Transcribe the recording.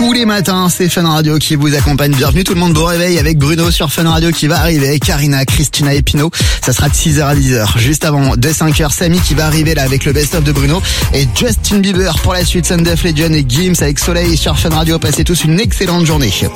tous les matins, c'est Fun Radio qui vous accompagne. Bienvenue tout le monde, bon réveil avec Bruno sur Fun Radio qui va arriver, Karina, Christina et Pino. Ça sera de 6h à 10h. Juste avant, de 5h, Samy qui va arriver là avec le best-of de Bruno. Et Justin Bieber pour la suite, Sunday Legend et Gims avec Soleil sur Fun Radio. Passez tous une excellente journée.